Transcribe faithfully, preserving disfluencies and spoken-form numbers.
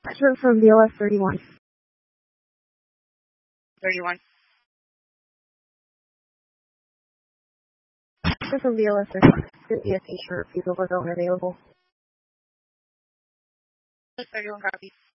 Sure, from B L S thirty-one. thirty-one. Sure, from B L S thirty-one. E S H for people who are available. thirty-one copy.